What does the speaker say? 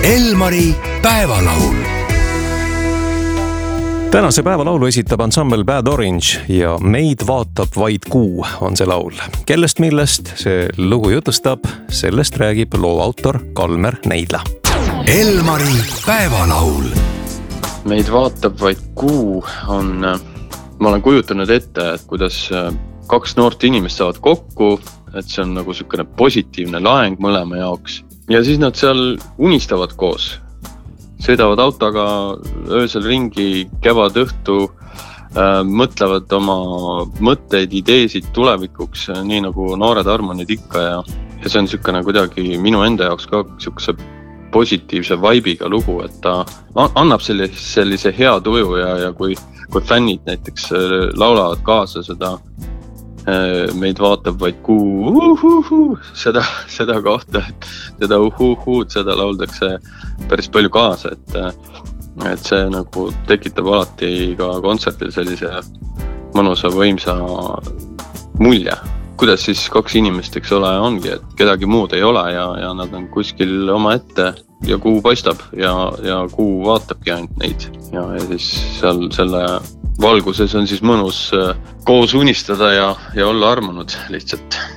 Elmari päevalaul. Tänase päevalaulu esitab ansambel Bad Orange ja Meid vaatab vaid kuu on see laul. Kellest millest see lugu jutustab, sellest räägib loo autor Kalmer Neidla. Elmari päevalaul. Meid vaatab vaid kuu on, ma olen kujutanud ette, et kuidas kaks noort inimest saavad kokku, et see on nagu sükene positiivne laeng mõlema jaoks. Ja siis nad seal unistavad koos. Sõidavad autoga öösel ringi, kevad õhtu, mõtlevad oma mõtteid, ideesid tulevikuks, nii nagu noored harmonid ikka. Ja see on sükene kuidagi minu enda jaoks ka sükese positiivse vaibiga lugu, et ta annab sellise hea tuju ja kui fännid näiteks laulavad kaasa seda Meid vaatab vaid kuu, seda kohta, et seda seda lauldakse päris palju kaasa, et see nagu tekitab alati ka kontserdil sellise mõnusa võimsa mulje. Kuidas siis kaks inimest, eks ole, ongi, et kedagi muud ei ole ja nad on kuskil oma ette ja kuu paistab ja kuu vaatabki ainult neid ja siis seal selle valguses on siis mõnus koos unistada ja olla armunud lihtsalt.